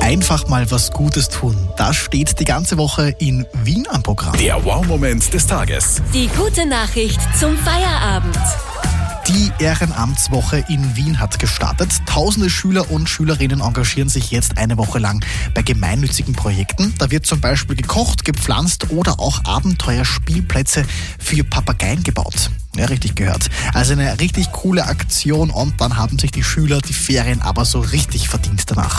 Einfach mal was Gutes tun. Das steht die ganze Woche in Wien am Programm. Der Wow-Moment des Tages. Die gute Nachricht zum Feierabend. Die Ehrenamtswoche in Wien hat gestartet. Tausende Schüler und Schülerinnen engagieren sich jetzt eine Woche lang bei gemeinnützigen Projekten. Da wird zum Beispiel gekocht, gepflanzt oder auch Abenteuerspielplätze für Papageien gebaut. Ja, richtig gehört. Also eine richtig coole Aktion und dann haben sich die Schüler die Ferien aber so richtig verdient danach.